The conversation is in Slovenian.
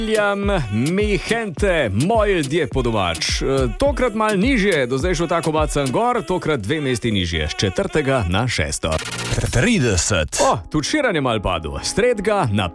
Mi gente, moji ljudje po domač. Tokrat mal nižje, do zdaj šel tako macam gor, tokrat 2 mesti nižje, z 4. na 6. 30. Tudi širanje mal padlo, z 3. na